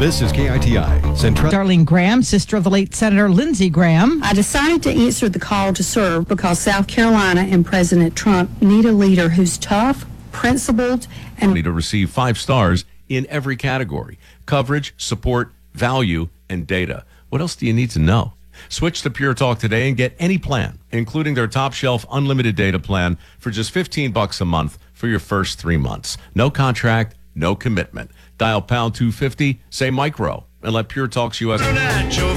This is KITI Central. Darlene Graham, sister of the late Senator Lindsey Graham. I decided to answer the call to serve because South Carolina and President Trump need a leader who's tough, principled, and To receive 5 stars in every category: coverage, support, value, and data. What else do you need to know? Switch to Pure Talk today and get any plan, including their top shelf unlimited data plan, for just $15 a month for your first 3 months. No contract, no commitment. Dial pound 250, say micro, and let Pure Talk's U.S.